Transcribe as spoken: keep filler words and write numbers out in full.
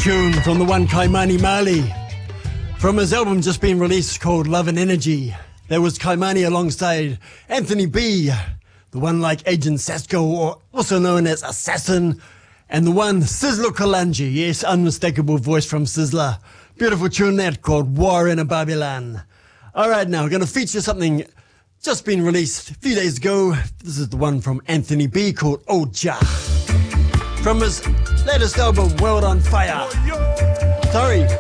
tune from the one Kaimani Mali. From his album just been released called Love and Energy. There was Kaimani alongside Anthony B, the one like Agent Sasko, or also known as Assassin, and the one Sizzla Kalonji. Yes, unmistakable voice from Sizzla. Beautiful tune that called War in a Babylon. Alright, now we're going to feature something just been released a few days ago. This is the one from Anthony B called Oja. From his latest album, World on Fire. Sorry.